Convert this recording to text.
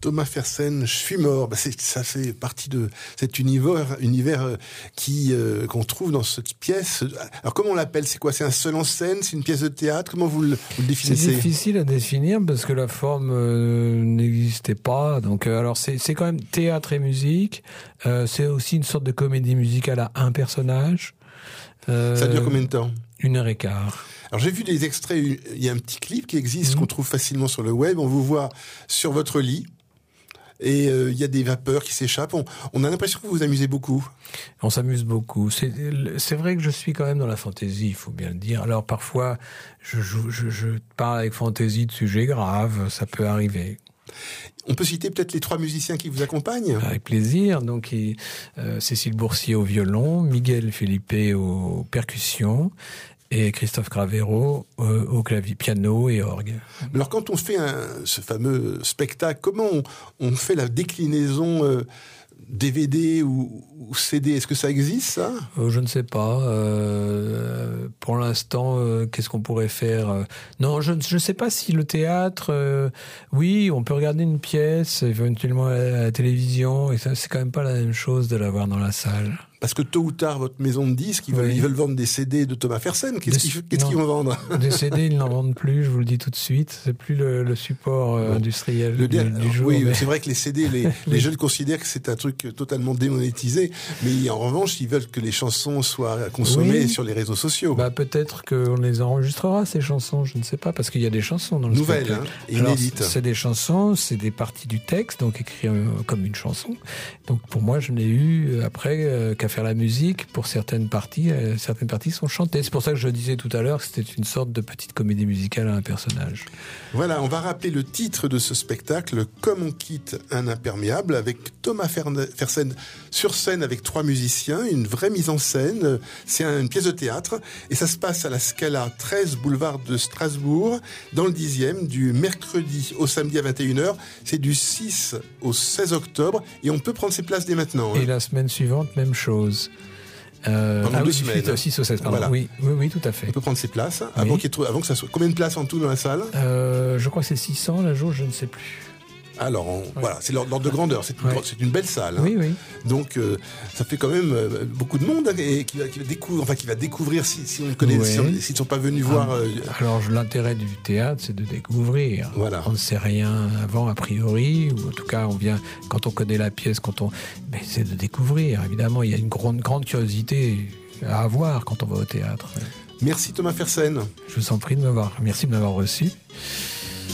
Thomas Fersen, Je suis mort. Ça fait partie de cet univers qu'on trouve dans cette pièce. Alors comment on l'appelle? C'est quoi? C'est un seul en scène? C'est une pièce de théâtre? Comment vous le définissez? C'est difficile à définir parce que la forme n'existait pas. Donc alors c'est quand même théâtre et musique. C'est aussi une sorte de comédie musicale à un personnage. Ça dure combien de temps? 1h15. Alors j'ai vu des extraits, il y a un petit clip qui existe, qu'on trouve facilement sur le web. On vous voit sur votre lit. Et il y a des vapeurs qui s'échappent. On a l'impression que vous vous amusez beaucoup. On s'amuse beaucoup. C'est vrai que je suis quand même dans la fantaisie, il faut bien le dire. Alors parfois, je parle avec fantaisie de sujets graves, ça peut arriver. On peut citer peut-être les 3 musiciens qui vous accompagnent? Avec plaisir. Donc, Cécile Boursier au violon, Miguel Felipe aux percussions, et Christophe Cravero au clavier, piano et orgue. Alors quand on fait ce fameux spectacle, comment on fait la déclinaison DVD ou CD? Est-ce que ça existe, ça? Je ne sais pas. Pour l'instant, qu'est-ce qu'on pourrait faire? Non, je ne sais pas si le théâtre... oui, on peut regarder une pièce, éventuellement à la télévision, et ça, c'est quand même pas la même chose de la voir dans la salle. Parce que tôt ou tard, votre maison de disques, ils veulent vendre des CD de Thomas Fersen. Qu'est-ce qu'ils vont vendre? Des CD, ils n'en vendent plus, je vous le dis tout de suite. C'est plus le support industriel du jour. Oui, mais... c'est vrai que les CD, les jeunes considèrent que c'est un truc totalement démonétisé. Mais en revanche, ils veulent que les chansons soient consommées sur les réseaux sociaux. Peut-être qu'on les enregistrera, ces chansons, je ne sais pas, parce qu'il y a des chansons dans le nouvelles, inédites. C'est des chansons, c'est des parties du texte, donc écrites comme une chanson. Donc pour moi, je n'ai eu, après, qu'à faire la musique. Pour certaines parties sont chantées. C'est pour ça que je disais tout à l'heure que c'était une sorte de petite comédie musicale à un personnage. Voilà, on va rappeler le titre de ce spectacle, Comme on quitte un imperméable, avec Thomas Fersen sur scène avec 3 musiciens, une vraie mise en scène. C'est une pièce de théâtre et ça se passe à la Scala 13 boulevard de Strasbourg, dans le 10e, du mercredi au samedi à 21h. C'est du 6 au 16 octobre et on peut prendre ses places dès maintenant. Et la semaine suivante, même chose. Pendant 2 semaines. 6 au 16, pardon. Voilà. Oui, tout à fait. On peut prendre ses places avant que ça soit. Combien de places en tout dans la salle? Je crois que c'est 600 la jour, je ne sais plus. Alors, voilà, c'est l'ordre de grandeur. C'est une belle salle. Oui. Donc, ça fait quand même beaucoup de monde et qui va découvrir si on le connaît, s'ils ne sont pas venus voir. Alors, l'intérêt du théâtre, c'est de découvrir. Voilà. On ne sait rien avant, a priori, ou en tout cas, on vient quand on connaît la pièce, mais c'est de découvrir. Évidemment, il y a une grande curiosité à avoir quand on va au théâtre. Merci Thomas Fersen. Je vous en prie merci de m'avoir reçu.